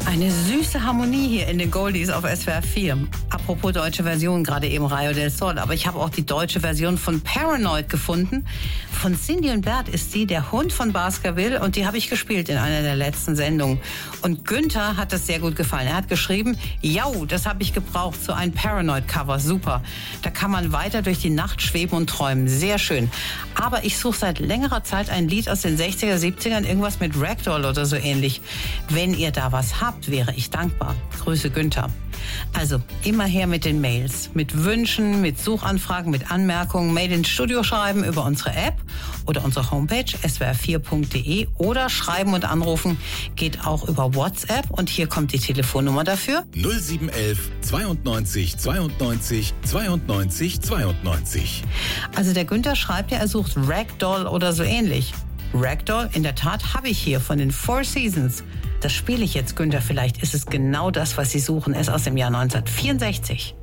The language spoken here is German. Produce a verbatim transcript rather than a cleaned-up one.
Eine süße Harmonie hier in den Goldies auf S W R vier. Apropos deutsche Version, gerade eben Rayo del Sol. Aber ich habe auch die deutsche Version von Paranoid gefunden. Von Cindy und Bert ist sie, der Hund von Baskerville. Und die habe ich gespielt in einer der letzten Sendungen. Und Günther hat das sehr gut gefallen. Er hat geschrieben, jau, das habe ich gebraucht, so ein Paranoid-Cover. Super. Da kann man weiter durch die Nacht schweben und träumen. Sehr schön. Aber ich suche seit längerer Zeit ein Lied aus den sechziger, siebzigern, irgendwas mit Ragdoll oder so ähnlich. Wenn ihr da was habt, wäre ich dankbar. Grüße, Günther. Also immer her mit den Mails, mit Wünschen, mit Suchanfragen, mit Anmerkungen, Mail ins Studio schreiben über unsere App oder unsere Homepage s w r vier punkt d e oder schreiben und anrufen geht auch über WhatsApp und hier kommt die Telefonnummer dafür. null sieben elf zweiundneunzig zweiundneunzig zweiundneunzig zweiundneunzig. Also der Günther schreibt ja, er sucht Ragdoll oder so ähnlich. Ragdoll, in der Tat, habe ich hier von den Four Seasons. Das spiele ich jetzt, Günther. Vielleicht ist es genau das, was Sie suchen. Es ist aus dem Jahr neunzehnhundertvierundsechzig.